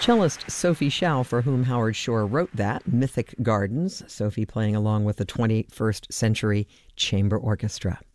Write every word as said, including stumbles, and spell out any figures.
Cellist Sophie Shao, for whom Howard Shore wrote that, Mythic Gardens, Sophie playing along with the twenty-first Century Chamber Orchestra.